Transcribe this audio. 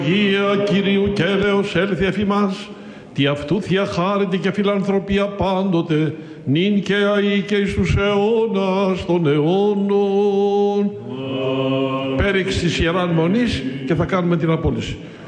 Αγία Κυρίου και έλεος έλθει εφ' ημάς, τι αυτού θεία χάρητη και φιλανθρωπία πάντοτε, νυν και αεί και εις τους αιώνας των αιώνων. Πέριξ της Ιεράν Μονής και θα κάνουμε την απόλυση.